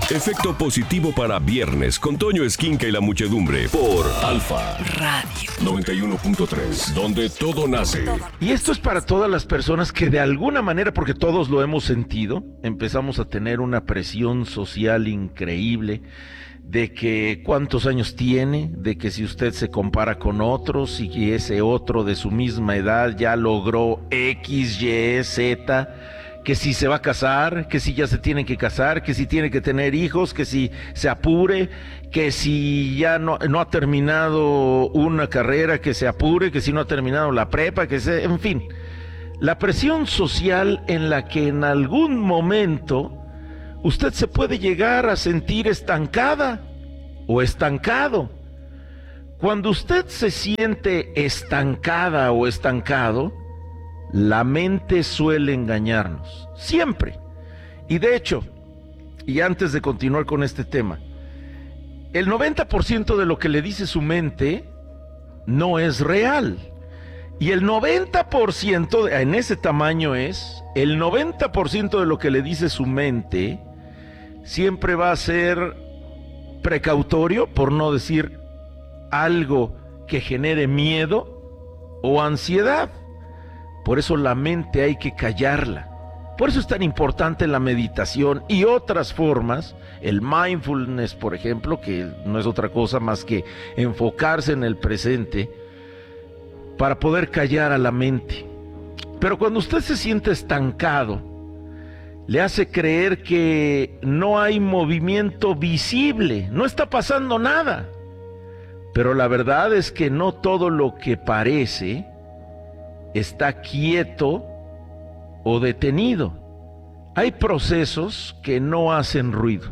Efecto positivo para viernes con Toño Esquinca y la muchedumbre por Alfa Radio 91.3, donde todo nace. Y esto es para todas las personas que de alguna manera, porque todos lo hemos sentido, empezamos a tener una presión social increíble de que cuántos años tiene, de que si usted se compara con otros y que ese otro de su misma edad ya logró X, Y, Z, que si se va a casar, que si ya se tiene que casar, que si tiene que tener hijos, que si se apure, que si ya no ha terminado una carrera, que se apure, que si no ha terminado la prepa, en fin. La presión social en la que en algún momento usted se puede llegar a sentir estancada o estancado. Cuando usted se siente estancada o estancado, la mente suele engañarnos, siempre. Y de hecho, y antes de continuar con este tema, el 90% de lo que le dice su mente no es real. Y el 90%, en ese tamaño es, el 90% de lo que le dice su mente siempre va a ser precautorio, por no decir algo que genere miedo o ansiedad. Por eso la mente hay que callarla. Por eso es tan importante la meditación y otras formas, el mindfulness, por ejemplo, que no es otra cosa más que enfocarse en el presente para poder callar a la mente. Pero cuando usted se siente estancado, le hace creer que no hay movimiento visible, no está pasando nada. Pero la verdad es que no todo lo que parece está quieto o detenido. Hay procesos que no hacen ruido,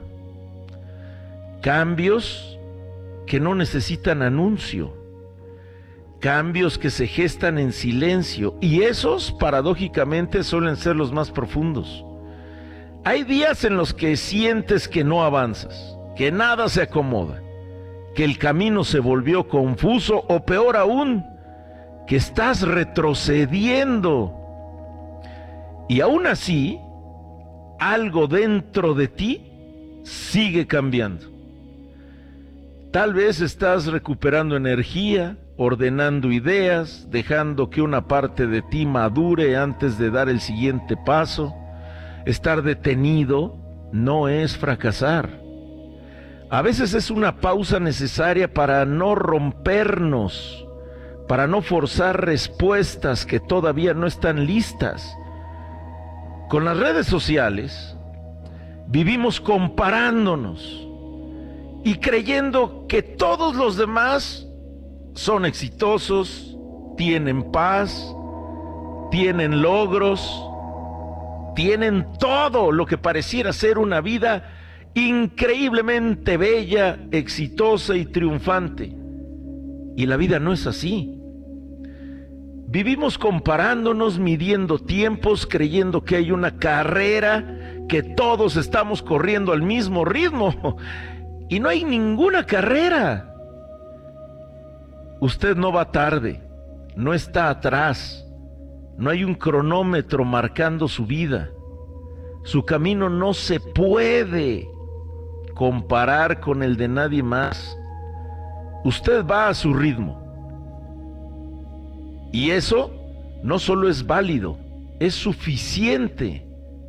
cambios que no necesitan anuncio, cambios que se gestan en silencio, y esos paradójicamente suelen ser los más profundos. Hay días en los que sientes que no avanzas, que nada se acomoda, que el camino se volvió confuso o peor aún, que estás retrocediendo. Y aún así, algo dentro de ti sigue cambiando. Tal vez estás recuperando energía, ordenando ideas, dejando que una parte de ti madure antes de dar el siguiente paso. Estar detenido no es fracasar. A veces es una pausa necesaria para no rompernos, para no forzar respuestas que todavía no están listas. Con las redes sociales vivimos comparándonos y creyendo que todos los demás son exitosos, tienen paz, tienen logros, tienen todo lo que pareciera ser una vida increíblemente bella, exitosa y triunfante. Y la vida no es así. Vivimos comparándonos, midiendo tiempos, creyendo que hay una carrera, que todos estamos corriendo al mismo ritmo. Y no hay ninguna carrera. Usted no va tarde, no está atrás, no hay un cronómetro marcando su vida. Su camino no se puede comparar con el de nadie más. Usted va a su ritmo. Y eso no solo es válido, es suficiente.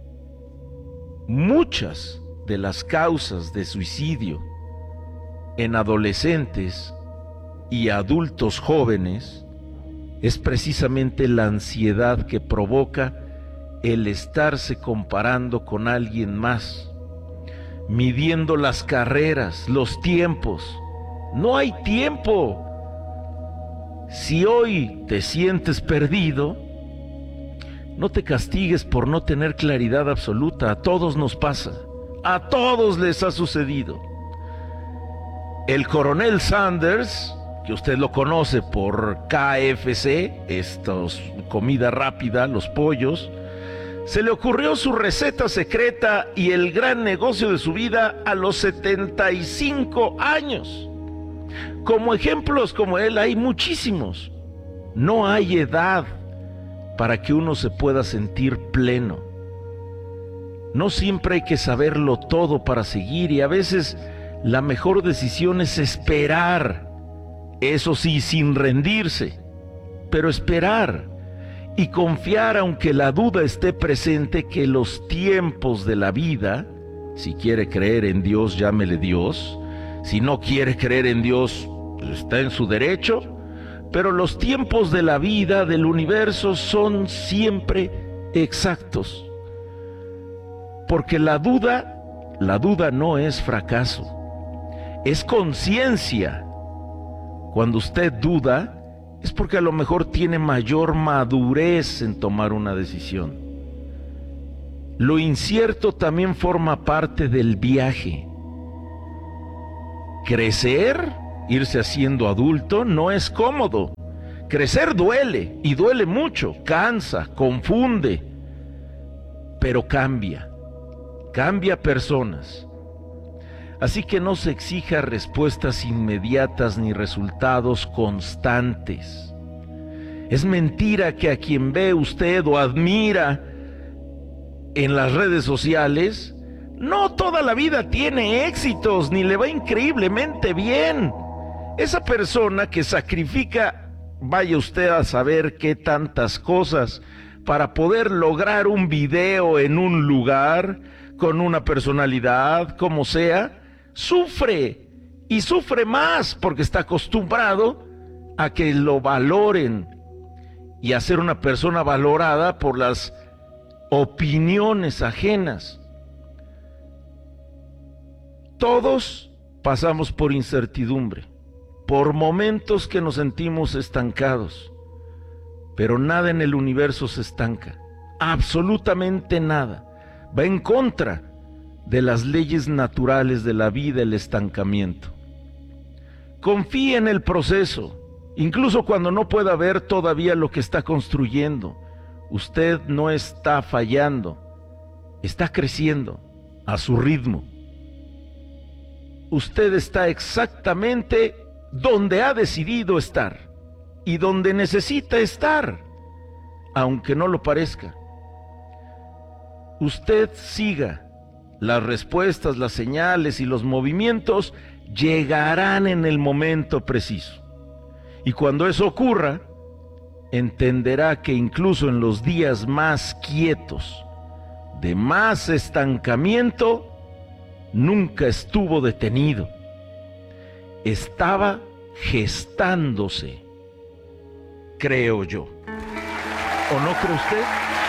Muchas de las causas de suicidio en adolescentes y adultos jóvenes es precisamente la ansiedad que provoca el estarse comparando con alguien más, midiendo las carreras, los tiempos. No hay tiempo. Si hoy te sientes perdido, no te castigues por no tener claridad absoluta. A todos nos pasa, a todos les ha sucedido. El coronel Sanders, que usted lo conoce por KFC, estos comida rápida, los pollos, se le ocurrió su receta secreta y el gran negocio de su vida a los 75 años. Como ejemplos como él hay muchísimos. No hay edad para que uno se pueda sentir pleno. No siempre hay que saberlo todo para seguir, y a veces la mejor decisión es esperar. Eso sí, sin rendirse, pero esperar y confiar, aunque la duda esté presente, que los tiempos de la vida, si quiere creer en Dios, llámele Dios. Si no quiere creer en Dios, pues está en su derecho. Pero los tiempos de la vida, del universo, son siempre exactos. Porque la duda no es fracaso, es conciencia. Cuando usted duda, es porque a lo mejor tiene mayor madurez en tomar una decisión. Lo incierto también forma parte del viaje. Crecer, irse haciendo adulto, no es cómodo. Crecer duele, y duele mucho, cansa, confunde, pero cambia personas. Así que no se exija respuestas inmediatas ni resultados constantes. Es mentira que a quien ve usted o admira en las redes sociales, no toda la vida tiene éxitos, ni le va increíblemente bien. Esa persona que sacrifica, vaya usted a saber qué tantas cosas, para poder lograr un video en un lugar, con una personalidad, como sea, sufre, y sufre más porque está acostumbrado a que lo valoren y a ser una persona valorada por las opiniones ajenas. Todos pasamos por incertidumbre, por momentos que nos sentimos estancados, pero nada en el universo se estanca, absolutamente nada. Va en contra de las leyes naturales de la vida, el estancamiento. Confíe en el proceso, incluso cuando no pueda ver todavía lo que está construyendo. Usted no está fallando, está creciendo a su ritmo. Usted está exactamente donde ha decidido estar y donde necesita estar, aunque no lo parezca. Usted siga. Las respuestas, las señales y los movimientos llegarán en el momento preciso. Y cuando eso ocurra, entenderá que incluso en los días más quietos, de más estancamiento, nunca estuvo detenido. Estaba gestándose, creo yo. ¿O no cree usted?